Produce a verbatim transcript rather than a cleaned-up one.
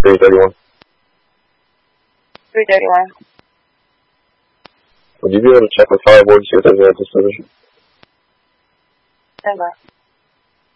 three thirty-one. three thirty-one. Would you be able to check with Fireboard to see if there's a decision? Never.